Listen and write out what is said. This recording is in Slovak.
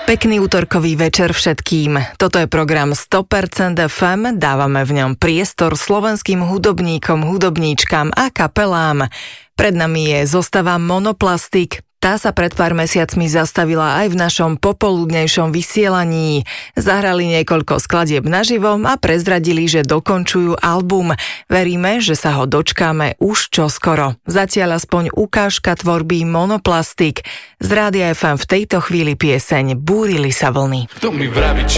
Pekný útorkový večer všetkým. Toto je program 100% FM, dávame v ňom priestor slovenským hudobníkom, hudobníčkam a kapelám. Pred nami je zostava Monoplastik. Tá sa pred pár mesiacmi zastavila aj v našom popoludnejšom vysielaní. Zahrali niekoľko skladieb naživo a prezradili, že dokončujú album. Veríme, že sa ho dočkáme už čoskoro. Zatiaľ aspoň ukážka tvorby Monoplastik. Z Rádia FM v tejto chvíli pieseň Búrili sa vlny. Kto mi vraví,